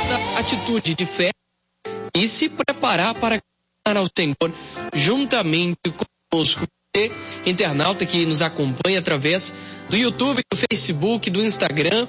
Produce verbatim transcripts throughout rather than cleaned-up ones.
essa atitude de fé e se preparar para clamar ao Senhor juntamente conosco. Você, internauta que nos acompanha através do YouTube, do Facebook, do Instagram,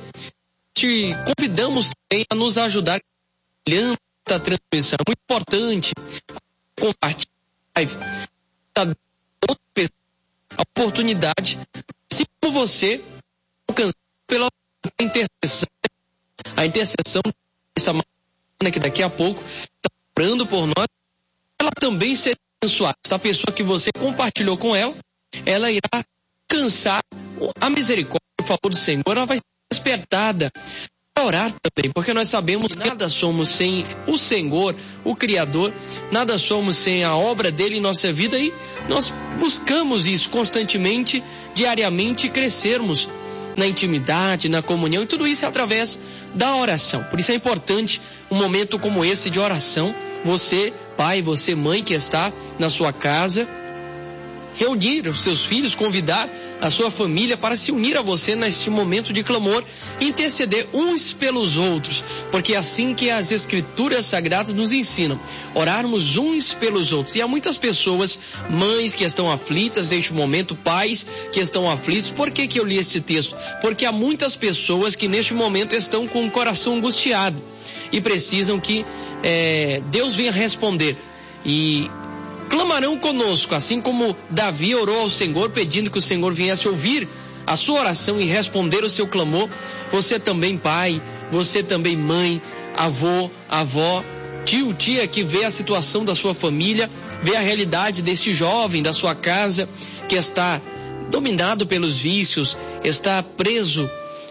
te convidamos também a nos ajudar compartilhando esta transmissão. Muito importante compartilhar a live, dar outra pessoa a oportunidade, assim como você, alcançar pela intercessão, a intercessão dessa manhã que daqui a pouco está orando por nós, ela também será abençoada. Essa pessoa que você compartilhou com ela, ela irá alcançar a misericórdia, o favor do Senhor, ela vai ser despertada para orar também, porque nós sabemos que nada somos sem o Senhor, o Criador, nada somos sem a obra dele em nossa vida, e nós buscamos isso constantemente, diariamente, crescermos na intimidade, na comunhão, e tudo isso é através da oração. Por isso é importante um momento como esse de oração. Você, pai, você, mãe, que está na sua casa, reunir os seus filhos, convidar a sua família para se unir a você neste momento de clamor e interceder uns pelos outros, porque é assim que as Escrituras Sagradas nos ensinam, orarmos uns pelos outros. E há muitas pessoas, mães que estão aflitas neste momento, pais que estão aflitos. Por que que eu li esse texto? Porque há muitas pessoas que neste momento estão com o coração angustiado e precisam que é, Deus venha responder. E clamarão conosco, assim como Davi orou ao Senhor, pedindo que o Senhor viesse ouvir a sua oração e responder o seu clamor. Você também, pai, você também, mãe, avô, avó, tio, tia, que vê a situação da sua família, vê a realidade desse jovem da sua casa, que está dominado pelos vícios, está preso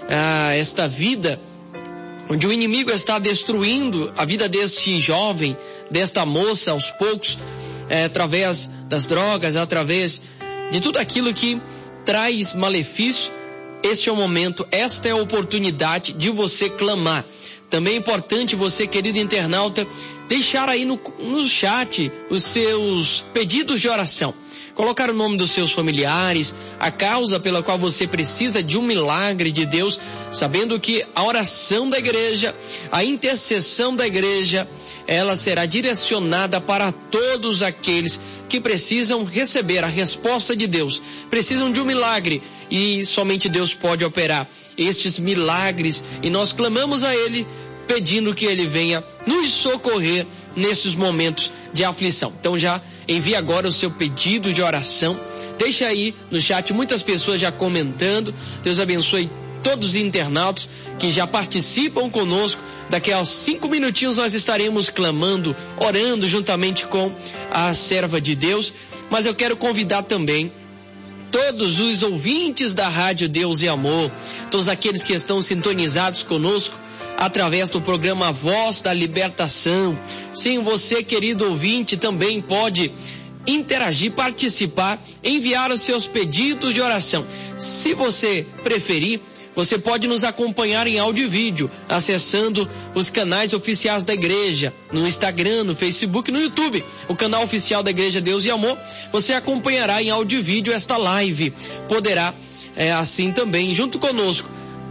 a esta vida, onde o inimigo está destruindo a vida deste jovem, desta moça, aos poucos, É, através das drogas, através de tudo aquilo que traz malefício. Este é o momento, esta é a oportunidade de você clamar. Também é importante você, querido internauta, deixar aí no, no chat os seus pedidos de oração. Colocar o nome dos seus familiares, a causa pela qual você precisa de um milagre de Deus, sabendo que a oração da igreja, a intercessão da igreja, ela será direcionada para todos aqueles que precisam receber a resposta de Deus, precisam de um milagre, e somente Deus pode operar estes milagres, e nós clamamos a Ele, pedindo que Ele venha nos socorrer nesses momentos de aflição. Então já envie agora o seu pedido de oração, deixa aí no chat, muitas pessoas já comentando. Deus abençoe todos os internautas que já participam conosco. Daqui a cinco minutinhos nós estaremos clamando, orando juntamente com a serva de Deus. Mas eu quero convidar também todos os ouvintes da Rádio Deus e Amor, todos aqueles que estão sintonizados conosco através do programa Voz da Libertação. Sim, você, querido ouvinte, também pode interagir, participar, enviar os seus pedidos de oração. Se você preferir, você pode nos acompanhar em áudio e vídeo, acessando os canais oficiais da igreja, no Instagram, no Facebook, no YouTube, o canal oficial da Igreja Deus e Amor. Você acompanhará em áudio e vídeo esta live. Poderá, é, assim também, junto conosco,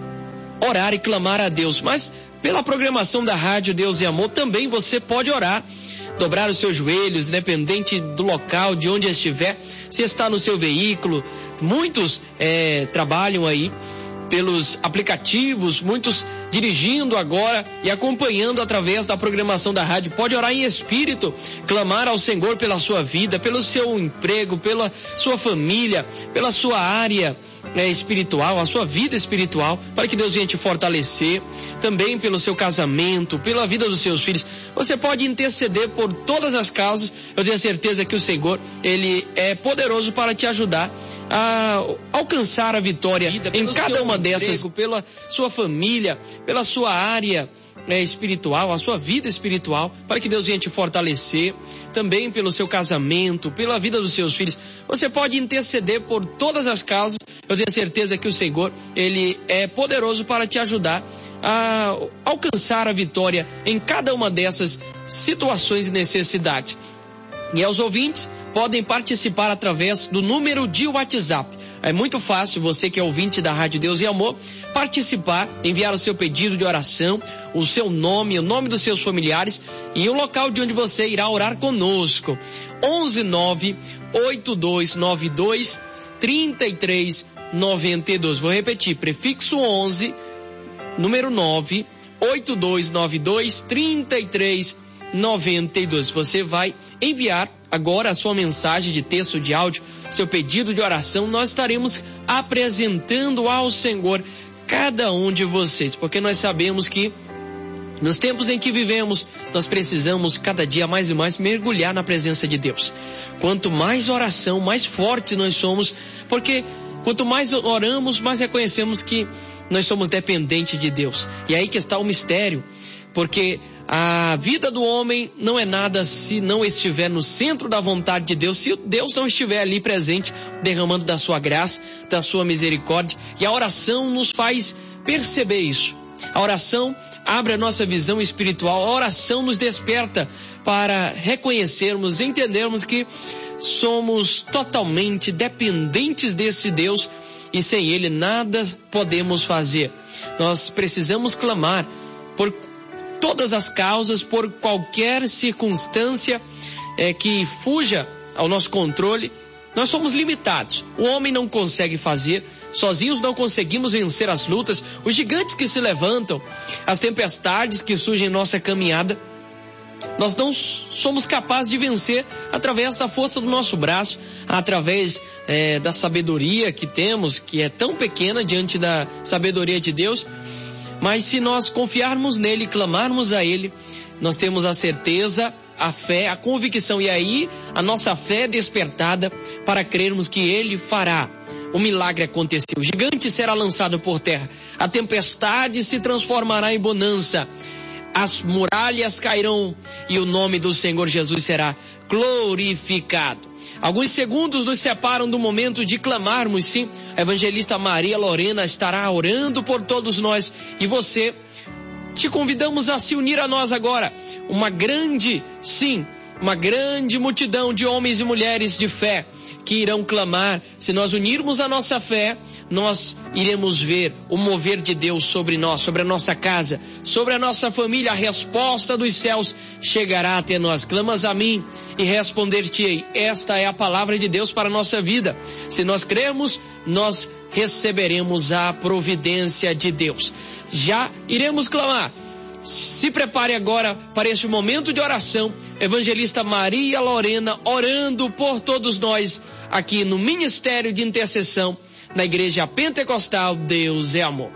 orar e clamar a Deus. Mas pela programação da Rádio Deus e Amor também você pode orar, dobrar os seus joelhos, independente do local, de onde estiver. Se está no seu veículo, muitos é, trabalham aí pelos aplicativos, muitos dirigindo agora e acompanhando através da programação da rádio. Pode orar em espírito, clamar ao Senhor pela sua vida, pelo seu emprego, pela sua família, pela sua área é, espiritual, a sua vida espiritual, para que Deus venha te fortalecer, também pelo seu casamento, pela vida dos seus filhos. Você pode interceder por todas as causas. Eu tenho certeza que o Senhor, Ele é poderoso para te ajudar a alcançar a vitória em cada uma dessas, pela sua família, pela sua área é, espiritual, a sua vida espiritual, para que Deus venha te fortalecer, também pelo seu casamento, pela vida dos seus filhos. Você pode interceder por todas as causas. Eu tenho certeza que o Senhor, Ele é poderoso para te ajudar a alcançar a vitória em cada uma dessas situações e necessidades. E aos ouvintes podem participar através do número de WhatsApp. É muito fácil, você que é ouvinte da Rádio Deus e Amor, participar, enviar o seu pedido de oração, o seu nome, o nome dos seus familiares e o local de onde você irá orar conosco. onze nove oito dois nove dois três três nove dois. Vou repetir, prefixo onze, número nove oito dois nove dois três três nove dois. Você vai enviar agora a sua mensagem de texto, de áudio, seu pedido de oração. Nós estaremos apresentando ao Senhor cada um de vocês, porque nós sabemos que nos tempos em que vivemos, nós precisamos cada dia mais e mais mergulhar na presença de Deus. Quanto mais oração, mais forte nós somos, porque quanto mais oramos, mais reconhecemos que nós somos dependentes de Deus. E aí que está o mistério, porque a vida do homem não é nada se não estiver no centro da vontade de Deus, se Deus não estiver ali presente, derramando da sua graça, da sua misericórdia. E a oração nos faz perceber isso. A oração abre a nossa visão espiritual, a oração nos desperta para reconhecermos, entendermos que somos totalmente dependentes desse Deus e sem Ele nada podemos fazer. Nós precisamos clamar por todas as causas, por qualquer circunstância é, que fuja ao nosso controle. Nós somos limitados. O homem não consegue fazer, sozinhos não conseguimos vencer as lutas, os gigantes que se levantam, as tempestades que surgem em nossa caminhada. Nós não somos capazes de vencer através da força do nosso braço, através é, da sabedoria que temos, que é tão pequena diante da sabedoria de Deus. Mas se nós confiarmos nele, clamarmos a ele, nós temos a certeza, a fé, a convicção, e aí a nossa fé é despertada para crermos que ele fará o milagre acontecer. O gigante será lançado por terra, a tempestade se transformará em bonança, as muralhas cairão e o nome do Senhor Jesus será glorificado. Alguns segundos nos separam do momento de clamarmos, sim. A evangelista Maria Lorena estará orando por todos nós e você, te convidamos a se unir a nós agora. Uma grande, sim, uma grande multidão de homens e mulheres de fé que irão clamar. Se nós unirmos a nossa fé, nós iremos ver o mover de Deus sobre nós, sobre a nossa casa, sobre a nossa família. A resposta dos céus chegará até nós. Clamas a mim e responder-te-ei. Esta é a palavra de Deus para a nossa vida. Se nós cremos, nós receberemos a providência de Deus. Já iremos clamar. Se prepare agora para este momento de oração. Evangelista Maria Lorena orando por todos nós aqui no Ministério de Intercessão na Igreja Pentecostal Deus é Amor.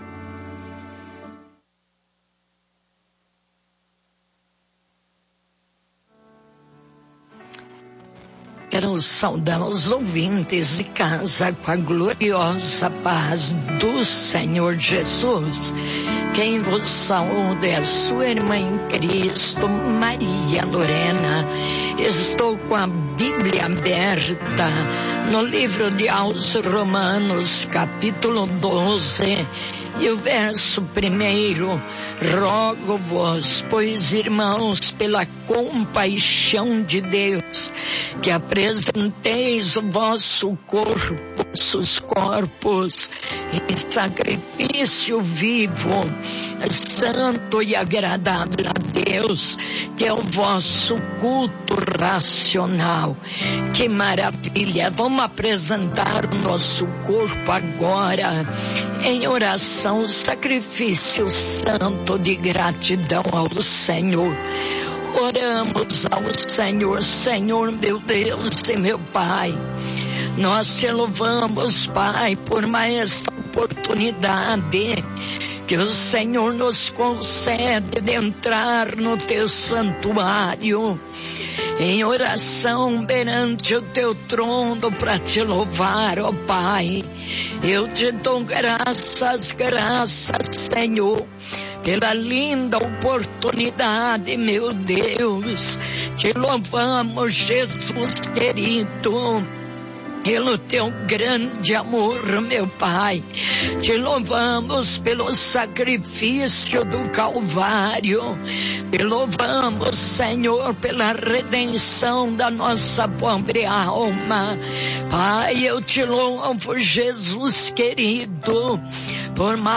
Quero saudar os ouvintes de casa com a gloriosa paz do Senhor Jesus. Quem vos saúda é a sua irmã em Cristo, Maria Lorena. Estou com a Bíblia aberta no livro de aos Romanos, capítulo doze, e o verso primeiro. Rogo-vos, pois, irmãos, pela compaixão de Deus, que apresenteis o vosso corpo, vossos corpos, em sacrifício vivo, santo e agradável a Deus, que é o vosso culto racional. Que maravilha! Vamos apresentar o nosso corpo agora em oração, sacrifício santo de gratidão ao Senhor. Oramos ao Senhor. Senhor, meu Deus e meu Pai, nós te louvamos, Pai, por mais esta oportunidade que o Senhor nos concede de entrar no teu santuário em oração perante o teu trono para te louvar, ó Pai. Eu te dou graças, graças, Senhor, pela linda oportunidade, meu Deus. Te louvamos, Jesus querido. pelo teu grande amor, meu Pai. Te louvamos pelo sacrifício do Calvário. Te louvamos, Senhor, pela redenção da nossa pobre alma. Pai, eu te louvo, Jesus querido, por mais